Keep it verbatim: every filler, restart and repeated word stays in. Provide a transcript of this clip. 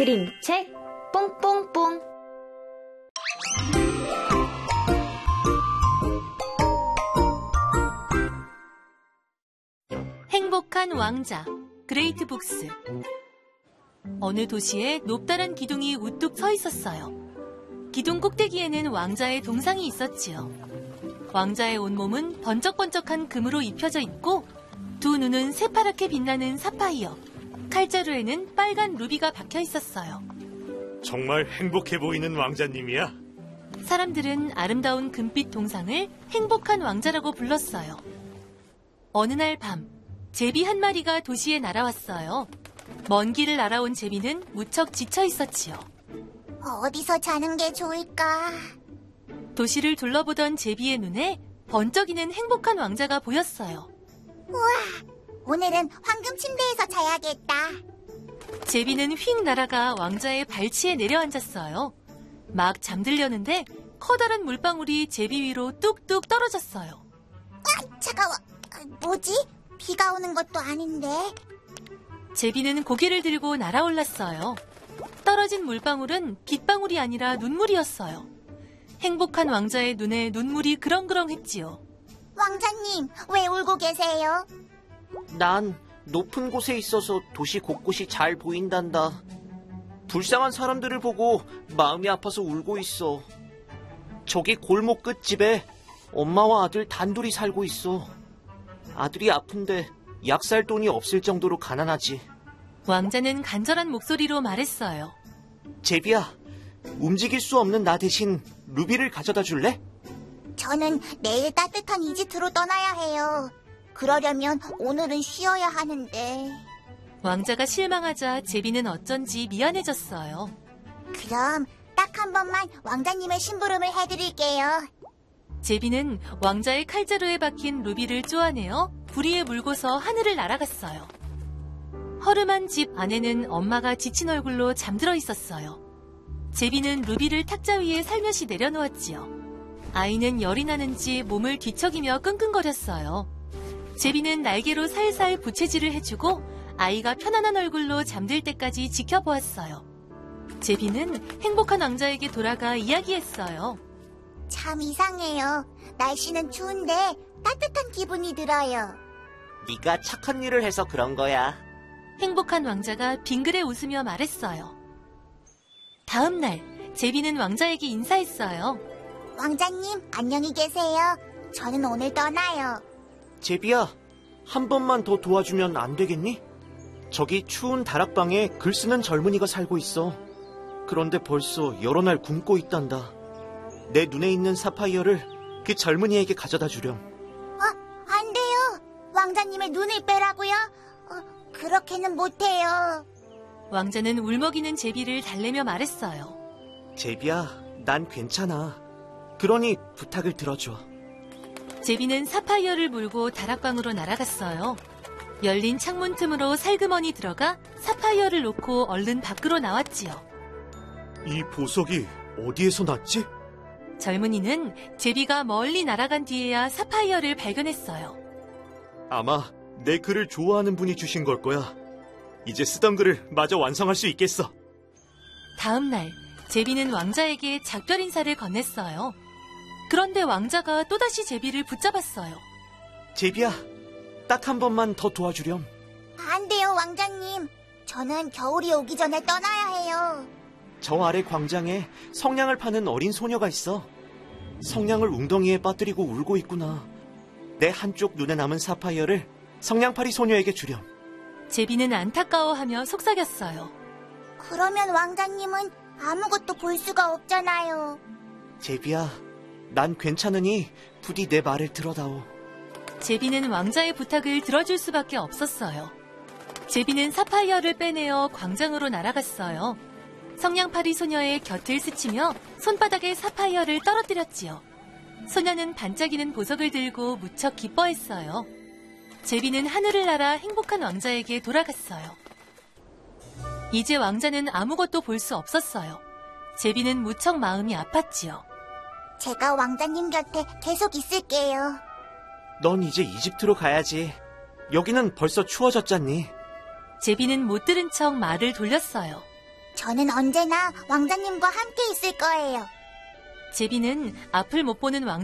그림책 뽕뽕뽕. 행복한 왕자, 그레이트 북스. 어느 도시에 높다란 기둥이 우뚝 서 있었어요. 기둥 꼭대기에는 왕자의 동상이 있었지요. 왕자의 온몸은 번쩍번쩍한 금으로 입혀져 있고 두 눈은 새파랗게 빛나는 사파이어, 칼자루에는 빨간 루비가 박혀 있었어요. 정말 행복해 보이는 왕자님이야. 사람들은 아름다운 금빛 동상을 행복한 왕자라고 불렀어요. 어느 날 밤, 제비 한 마리가 도시에 날아왔어요. 먼 길을 날아온 제비는 무척 지쳐 있었지요. 어디서 자는 게 좋을까? 도시를 둘러보던 제비의 눈에 번쩍이는 행복한 왕자가 보였어요. 우와, 오늘은 황금 침대에서 자야겠다. 제비는 휙 날아가 왕자의 발치에 내려앉았어요. 막 잠들려는데 커다란 물방울이 제비 위로 뚝뚝 떨어졌어요. 아, 차가워. 뭐지? 비가 오는 것도 아닌데. 제비는 고개를 들고 날아올랐어요. 떨어진 물방울은 빗방울이 아니라 눈물이었어요. 행복한 왕자의 눈에 눈물이 그렁그렁했지요. 왕자님, 왜 울고 계세요? 난 높은 곳에 있어서 도시 곳곳이 잘 보인단다. 불쌍한 사람들을 보고 마음이 아파서 울고 있어. 저기 골목 끝집에 엄마와 아들 단둘이 살고 있어. 아들이 아픈데 약 살 돈이 없을 정도로 가난하지. 왕자는 간절한 목소리로 말했어요. 제비야, 움직일 수 없는 나 대신 루비를 가져다 줄래? 저는 내일 따뜻한 이집트로 떠나야 해요. 그러려면 오늘은 쉬어야 하는데. 왕자가 실망하자 제비는 어쩐지 미안해졌어요. 그럼 딱 한 번만 왕자님의 심부름을 해드릴게요. 제비는 왕자의 칼자루에 박힌 루비를 쪼아내어 부리에 물고서 하늘을 날아갔어요. 허름한 집 안에는 엄마가 지친 얼굴로 잠들어 있었어요. 제비는 루비를 탁자 위에 살며시 내려놓았지요. 아이는 열이 나는지 몸을 뒤척이며 끙끙거렸어요. 제비는 날개로 살살 부채질을 해주고 아이가 편안한 얼굴로 잠들 때까지 지켜보았어요. 제비는 행복한 왕자에게 돌아가 이야기했어요. 참 이상해요. 날씨는 추운데 따뜻한 기분이 들어요. 네가 착한 일을 해서 그런 거야. 행복한 왕자가 빙그레 웃으며 말했어요. 다음 날, 제비는 왕자에게 인사했어요. 왕자님, 안녕히 계세요. 저는 오늘 떠나요. 제비야, 한 번만 더 도와주면 안 되겠니? 저기 추운 다락방에 글 쓰는 젊은이가 살고 있어. 그런데 벌써 여러 날 굶고 있단다. 내 눈에 있는 사파이어를 그 젊은이에게 가져다 주렴. 어, 안 돼요. 왕자님의 눈을 빼라고요? 어, 그렇게는 못해요. 왕자는 울먹이는 제비를 달래며 말했어요. 제비야, 난 괜찮아. 그러니 부탁을 들어줘. 제비는 사파이어를 물고 다락방으로 날아갔어요. 열린 창문 틈으로 살그머니 들어가 사파이어를 놓고 얼른 밖으로 나왔지요. 이 보석이 어디에서 났지? 젊은이는 제비가 멀리 날아간 뒤에야 사파이어를 발견했어요. 아마 내 글을 좋아하는 분이 주신 걸 거야. 이제 쓰던 글을 마저 완성할 수 있겠어. 다음 날, 제비는 왕자에게 작별 인사를 건넸어요. 그런데 왕자가 또다시 제비를 붙잡았어요. 제비야, 딱 한 번만 더 도와주렴. 안 돼요, 왕자님. 저는 겨울이 오기 전에 떠나야 해요. 저 아래 광장에 성냥을 파는 어린 소녀가 있어. 성냥을 웅덩이에 빠뜨리고 울고 있구나. 내 한쪽 눈에 남은 사파이어를 성냥팔이 소녀에게 주렴. 제비는 안타까워하며 속삭였어요. 그러면 왕자님은 아무것도 볼 수가 없잖아요. 제비야, 난 괜찮으니 부디 내 말을 들어다오. 제비는 왕자의 부탁을 들어줄 수밖에 없었어요. 제비는 사파이어를 빼내어 광장으로 날아갔어요. 성냥팔이 소녀의 곁을 스치며 손바닥에 사파이어를 떨어뜨렸지요. 소녀는 반짝이는 보석을 들고 무척 기뻐했어요. 제비는 하늘을 날아 행복한 왕자에게 돌아갔어요. 이제 왕자는 아무것도 볼 수 없었어요. 제비는 무척 마음이 아팠지요. 제가 왕자님 곁에 계속 있을게요. 넌 이제 이집트로 가야지. 여기는 벌써 추워졌잖니. 제비는 못 들은 척 말을 돌렸어요. 저는 언제나 왕자님과 함께 있을 거예요. 제비는 앞을 못 보는 왕